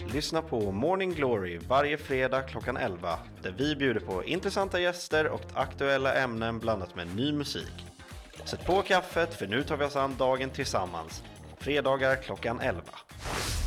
Lyssna på Morning Glory varje fredag klockan 11 där vi bjuder på intressanta gäster och aktuella ämnen blandat med ny musik. Sätt på kaffet för nu tar vi oss an dagen tillsammans. Fredagar klockan 11.